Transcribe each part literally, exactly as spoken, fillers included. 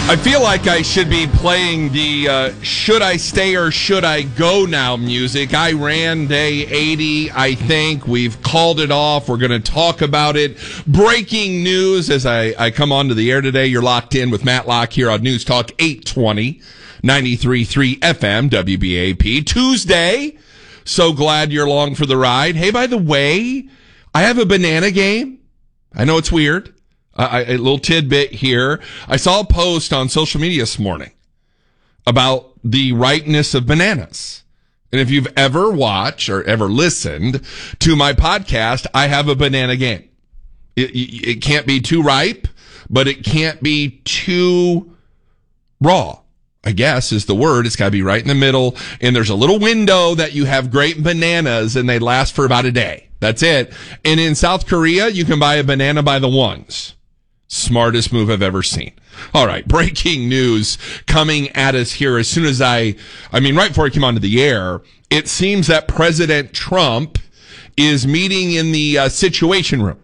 I feel like I should be playing the uh, should I stay or should I go now music. Iran Day eighty, I think. We've called it off. We're going to talk about it. Breaking news as I, I come onto the air today. You're locked in with Matt Locke here on News Talk eight twenty, ninety-three point three F M, W B A P. Tuesday. So glad you're along for the ride. Hey, by the way, I have a banana game. I know it's weird. Uh, a little tidbit here. I saw a post on social media this morning about the ripeness of bananas. And if you've ever watched or ever listened to my podcast, I have a banana game. It, it can't be too ripe, but it can't be too raw, I guess is the word. It's got to be right in the middle. And there's a little window that you have great bananas and they last for about a day. That's it. And in South Korea, you can buy a banana by the ones. Smartest move I've ever seen. All right, breaking news coming at us here as soon as I, I mean, right before I came onto the air, it seems that President Trump is meeting in the uh, Situation Room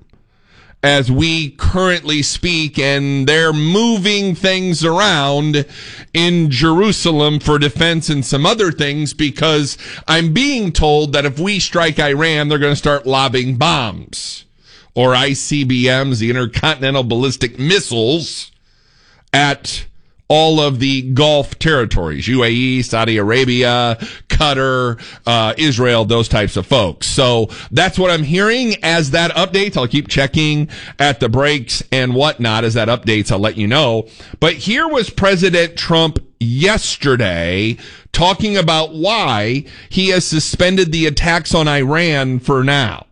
as we currently speak, and they're moving things around in Jerusalem for defense and some other things because I'm being told that if we strike Iran, they're going to start lobbing bombs. Or I C B Ms, the Intercontinental Ballistic Missiles, at all of the Gulf territories, U A E, Saudi Arabia, Qatar, uh, Israel, those types of folks. So that's what I'm hearing. As that updates, I'll keep checking at the breaks and whatnot. As that updates, I'll let you know. But here was President Trump yesterday talking about why he has suspended the attacks on Iran for now.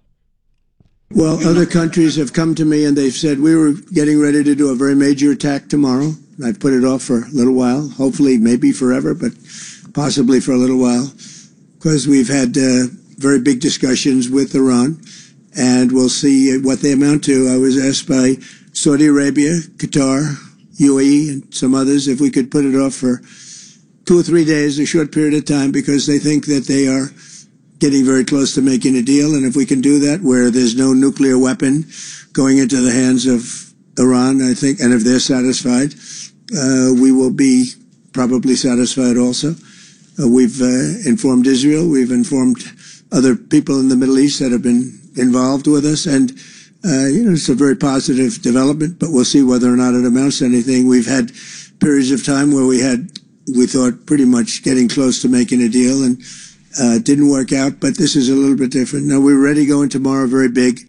Well, other countries have come to me and they've said we were getting ready to do a very major attack tomorrow. I've put it off for a little while, hopefully maybe forever, but possibly for a little while, because we've had uh, very big discussions with Iran, and we'll see what they amount to. I was asked by Saudi Arabia, Qatar, U A E, and some others if we could put it off for two or three days, a short period of time, because they think that they are getting very close to making a deal. And if we can do that where there's no nuclear weapon going into the hands of Iran, I think, and if they're satisfied, uh, we will be probably satisfied also. Uh, we've uh, informed Israel. We've informed other people in the Middle East that have been involved with us. And, uh, you know, it's a very positive development, but we'll see whether or not it amounts to anything. We've had periods of time where we had, we thought pretty much getting close to making a deal, and Uh, it didn't work out, but this is a little bit different. Now, we're ready going tomorrow, very big.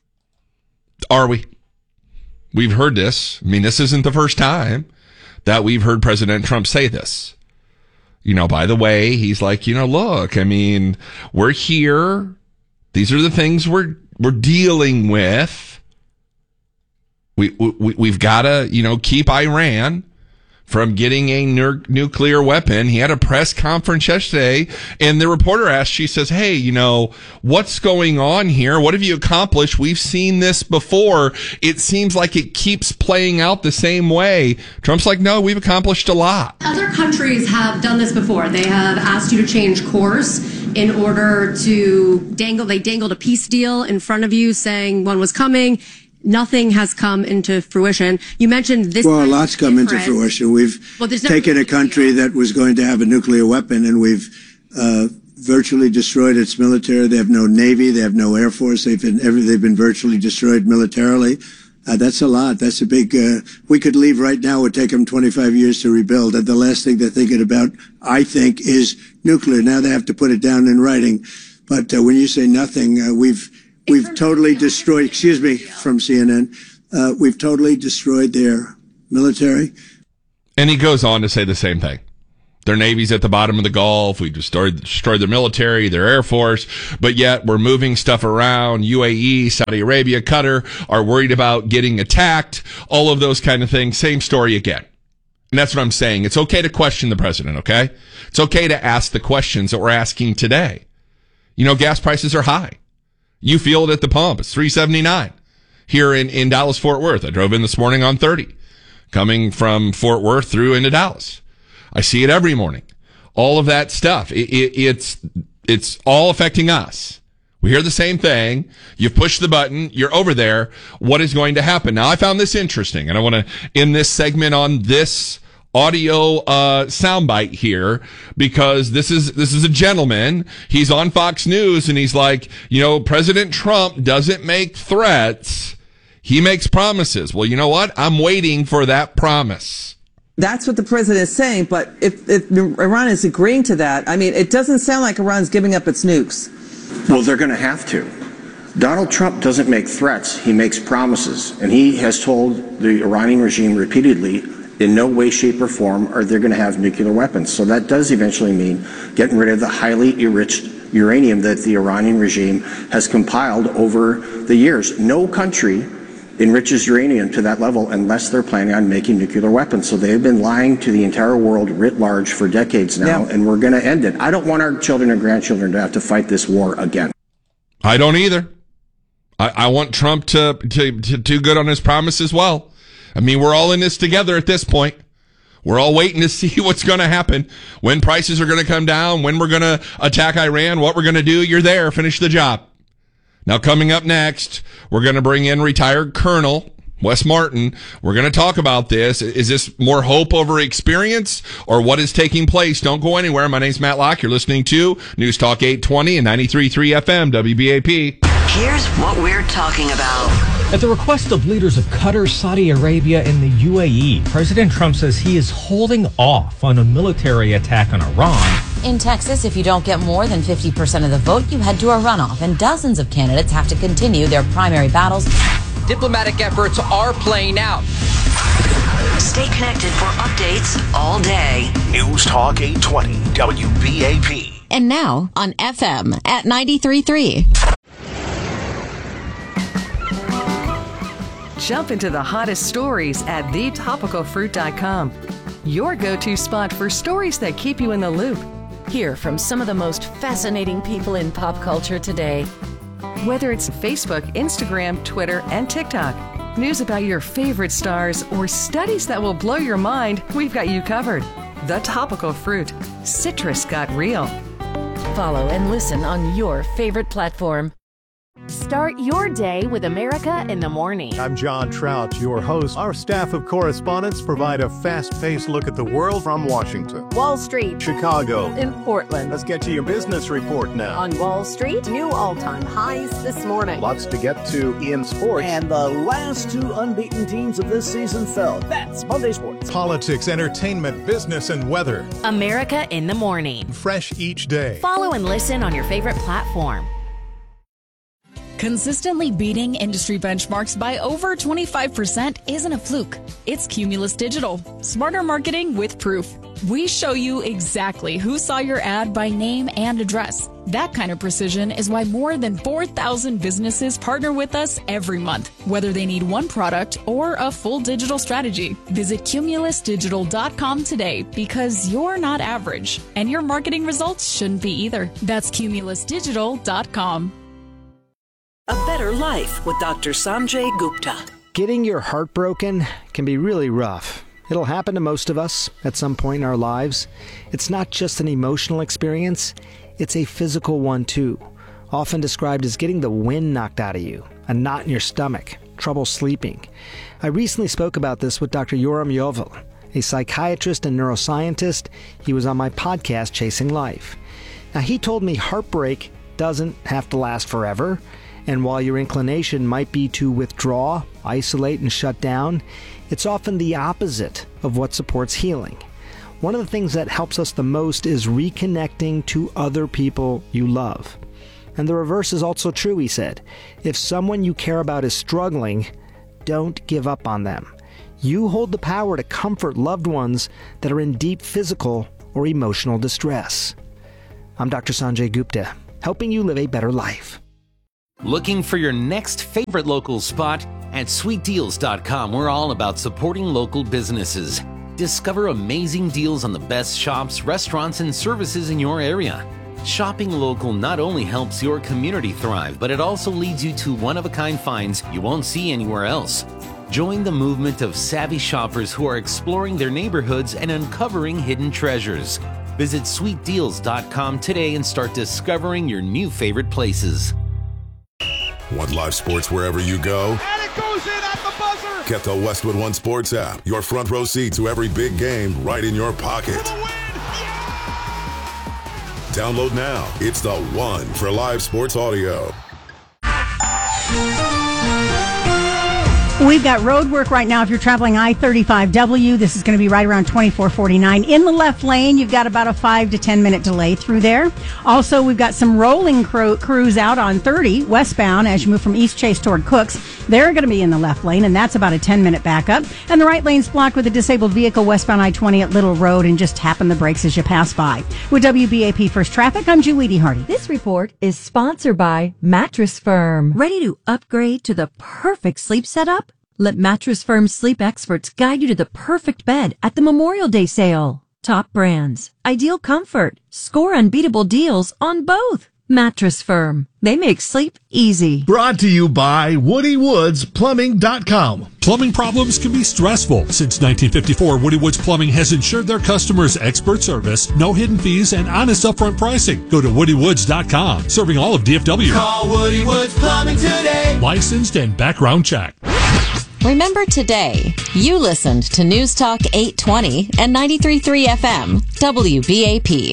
Are we? We've heard this. I mean, this isn't the first time that we've heard President Trump say this. You know, by the way, he's like, you know, look, I mean, we're here. These are the things we're we're dealing with. We, we, we've got to, you know, keep Iran from getting a nu- nuclear weapon. He had a press conference yesterday, and the reporter asked, she says, hey, you know, what's going on here? What have you accomplished? We've seen this before. It seems like it keeps playing out the same way. Trump's like, no, we've accomplished a lot. Other countries have done this before. They have asked you to change course in order to dangle, they dangled a peace deal in front of you saying one was coming. Nothing has come into fruition. You mentioned this. Well, a lot's come into fruition. We've well, taken a country that was going to have a nuclear weapon, and we've uh, virtually destroyed its military. They have no navy. They have no air force. They've been every, they've been virtually destroyed militarily. Uh, that's a lot. That's a big. Uh, we could leave right now. It would take them twenty-five years to rebuild. And the last thing they're thinking about, I think, is nuclear. Now they have to put it down in writing. But uh, when you say nothing, uh, we've. We've totally destroyed, excuse me, from C N N, uh, we've totally destroyed their military. And he goes on to say the same thing. Their navy's at the bottom of the Gulf. We destroyed, destroyed their military, their air force, but yet we're moving stuff around. U A E, Saudi Arabia, Qatar are worried about getting attacked, all of those kind of things. Same story again. And that's what I'm saying. It's okay to question the president, okay? It's okay to ask the questions that we're asking today. You know, gas prices are high. You feel it at the pump. It's three seventy-nine here in, in Dallas, Fort Worth. I drove in this morning on thirty, coming from Fort Worth through into Dallas. I see it every morning. All of that stuff. It, it, it's, it's all affecting us. We hear the same thing. You've pushed the button. You're over there. What is going to happen? Now, I found this interesting, and I want to end this segment on this audio uh, soundbite here, because this is this is a gentleman. He's on Fox News, and he's like, you know, President Trump doesn't make threats. He makes promises. Well, you know what? I'm waiting for that promise. That's what the president is saying, but if, if Iran is agreeing to that, I mean, it doesn't sound like Iran's giving up its nukes. Well, they're going to have to. Donald Trump doesn't make threats, he makes promises. And he has told the Iranian regime repeatedly, in no way, shape, or form are they going to have nuclear weapons. So that does eventually mean getting rid of the highly enriched uranium that the Iranian regime has compiled over the years. No country enriches uranium to that level unless they're planning on making nuclear weapons. So they've been lying to the entire world writ large for decades now, yeah. and we're going to end it. I don't want our children and grandchildren to have to fight this war again. I don't either. I, I want Trump to, to, to do good on his promise as well. I mean, we're all in this together at this point. We're all waiting to see what's going to happen, when prices are going to come down, when we're going to attack Iran, what we're going to do. You're there. Finish the job. Now, coming up next, we're going to bring in retired Colonel Wes Martin. We're going to talk about this. Is this more hope over experience, or what is taking place? Don't go anywhere. My name's Matt Locke. You're listening to News Talk eight twenty and ninety-three point three F M W B A P. Here's what we're talking about. At the request of leaders of Qatar, Saudi Arabia, and the U A E, President Trump says he is holding off on a military attack on Iran. In Texas, if you don't get more than fifty percent of the vote, you head to a runoff, and dozens of candidates have to continue their primary battles. Diplomatic efforts are playing out. Stay connected for updates all day. News Talk eight twenty W B A P. And now on F M at ninety-three point three. Jump into the hottest stories at the topical fruit dot com. Your go-to spot for stories that keep you in the loop. Hear from some of the most fascinating people in pop culture today. Whether it's Facebook, Instagram, Twitter, and TikTok, news about your favorite stars, or studies that will blow your mind, we've got you covered. The Topical Fruit. Citrus got real. Follow and listen on your favorite platform. Start your day with America in the Morning. I'm John Trout, your host. Our staff of correspondents provide a fast-paced look at the world from Washington, Wall Street, Chicago, and Portland. Let's get to your business report now. On Wall Street, new all-time highs this morning. Lots to get to in sports. And the last two unbeaten teams of this season fell. That's Monday Sports. Politics, entertainment, business, and weather. America in the Morning. Fresh each day. Follow and listen on your favorite platform. Consistently beating industry benchmarks by over twenty-five percent isn't a fluke. It's Cumulus Digital. Smarter marketing with proof. We show you exactly who saw your ad by name and address. That kind of precision is why more than four thousand businesses partner with us every month, whether they need one product or a full digital strategy. Visit cumulus digital dot com today, because you're not average, and your marketing results shouldn't be either. That's cumulus digital dot com. A Better Life with Doctor Sanjay Gupta. Getting your heart broken can be really rough. It'll happen to most of us at some point in our lives. It's not just an emotional experience, it's a physical one too. Often described as getting the wind knocked out of you, a knot in your stomach, trouble sleeping. I recently spoke about this with Doctor Yoram Yovel, a psychiatrist and neuroscientist. He was on my podcast, Chasing Life. Now, he told me heartbreak doesn't have to last forever. And while your inclination might be to withdraw, isolate, and shut down, it's often the opposite of what supports healing. One of the things that helps us the most is reconnecting to other people you love. And the reverse is also true, he said. If someone you care about is struggling, don't give up on them. You hold the power to comfort loved ones that are in deep physical or emotional distress. I'm Doctor Sanjay Gupta, helping you live a better life. Looking for your next favorite local spot? At sweet deals dot com, we're all about supporting local businesses. Discover amazing deals on the best shops, restaurants, and services in your area. Shopping local not only helps your community thrive, but it also leads you to one-of-a-kind finds you won't see anywhere else. Join the movement of savvy shoppers who are exploring their neighborhoods and uncovering hidden treasures. Visit sweet deals dot com today and start discovering your new favorite places. Want live sports wherever you go? And it goes in at the buzzer! Get the Westwood One Sports app. Your front row seat to every big game right in your pocket. Download now. It's the one for live sports audio. We've got road work right now. If you're traveling I thirty-five W, this is going to be right around twenty-four forty-nine. In the left lane, you've got about a five to ten minute delay through there. Also, we've got some rolling cro- crews out on thirty westbound as you move from East Chase toward Cooks. They're going to be in the left lane, and that's about a ten minute backup. And the right lane's blocked with a disabled vehicle westbound I twenty at Little Road, and just tapping the brakes as you pass by. With W B A P First Traffic, I'm Julie Hardy. This report is sponsored by Mattress Firm. Ready to upgrade to the perfect sleep setup? Let Mattress Firm's sleep experts guide you to the perfect bed at the Memorial Day sale. Top brands, ideal comfort, score unbeatable deals on both. Mattress Firm. They make sleep easy. Brought to you by Woody Woods Plumbing dot com. Plumbing problems can be stressful. Since nineteen fifty-four, Woody Woods Plumbing has ensured their customers expert service, no hidden fees, and honest upfront pricing. Go to Woody Woods dot com, serving all of D F W. Call Woody Woods Plumbing today. Licensed and background check. Remember today, you listened to News Talk eight twenty and ninety-three point three F M, W B A P.